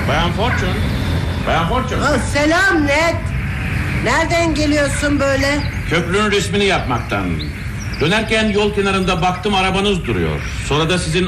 Bayan Fortune. Bayan Fortune. Selam Ned. Nereden geliyorsun böyle? Köprünün resmini yapmaktan. Dönerken yol kenarında baktım arabanız duruyor. Sonra da sizin